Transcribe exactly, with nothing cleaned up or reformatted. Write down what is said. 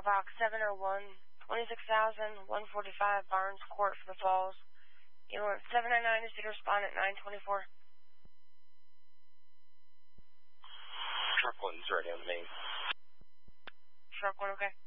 box seven oh one, twenty-six thousand one forty-five Barnes Court for the Falls. You want seven nine nine is to respond at nine twenty-four. Truck one's ready on the main. Truck one, okay.